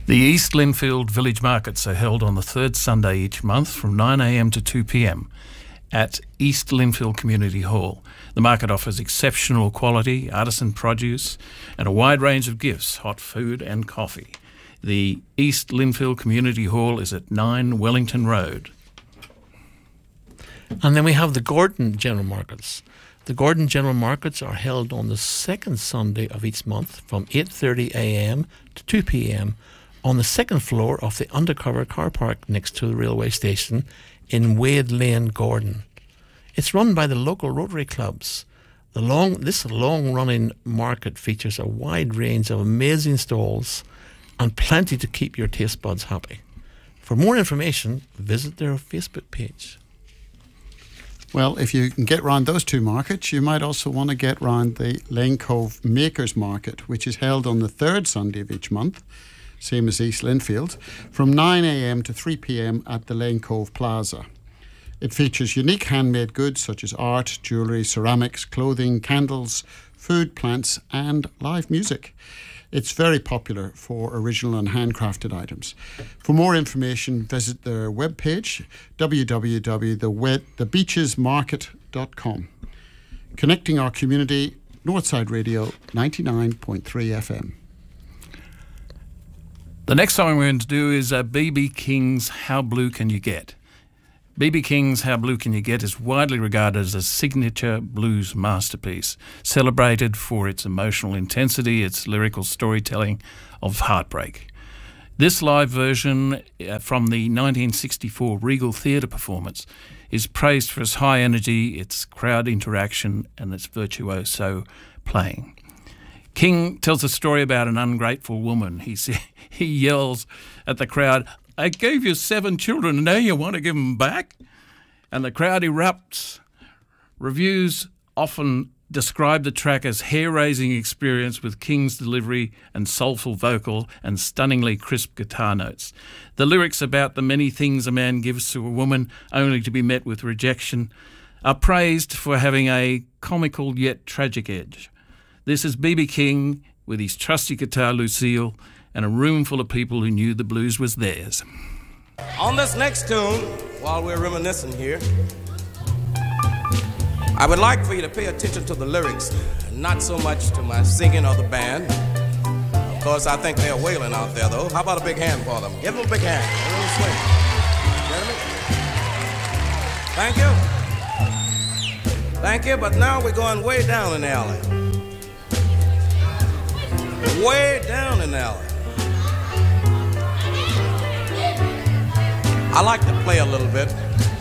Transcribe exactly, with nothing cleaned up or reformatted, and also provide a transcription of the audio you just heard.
The East Linfield Village Markets are held on the third Sunday each month from nine a m to two p m at East Linfield Community Hall. The market offers exceptional quality, artisan produce and a wide range of gifts, hot food and coffee. The East Linfield Community Hall is at nine Wellington Road. And then we have the Gordon General Markets. The Gordon General Markets are held on the second Sunday of each month from eight thirty a m to two p m on the second floor of the undercover car park next to the railway station in Wade Lane, Gordon. It's run by the local Rotary clubs. The long, this long-running market features a wide range of amazing stalls and plenty to keep your taste buds happy. For more information, visit their Facebook page. Well, if you can get round those two markets, you might also want to get round the Lane Cove Makers Market, which is held on the third Sunday of each month, same as East Linfield, from nine a m to three p m at the Lane Cove Plaza. It features unique handmade goods such as art, jewellery, ceramics, clothing, candles, food, plants and live music. It's very popular for original and handcrafted items. For more information, visit their webpage, w w w dot the beaches market dot com. Connecting our community, Northside Radio, ninety-nine point three F M. The next song we're going to do is uh, B B King's How Blue Can You Get? B B King's How Blue Can You Get is widely regarded as a signature blues masterpiece, celebrated for its emotional intensity, its lyrical storytelling of heartbreak. This live version uh, from the nineteen sixty-four Regal Theatre performance is praised for its high energy, its crowd interaction and its virtuoso playing. King tells a story about an ungrateful woman. He he yells at the crowd, "I gave you seven children and now you want to give them back?" And the crowd erupts. Reviews often describe the track as hair-raising experience with King's delivery and soulful vocal and stunningly crisp guitar notes. The lyrics about the many things a man gives to a woman only to be met with rejection are praised for having a comical yet tragic edge. This is B B King with his trusty guitar Lucille and a room full of people who knew the blues was theirs. On this next tune, while we're reminiscing here, I would like for you to pay attention to the lyrics, not so much to my singing or the band. Of course, I think they're wailing out there, though. How about a big hand for them? Give them a big hand. A little swing. Gentlemen. Thank you. Thank you, but now we're going way down in the alley. Way down in the alley. I like to play a little bit.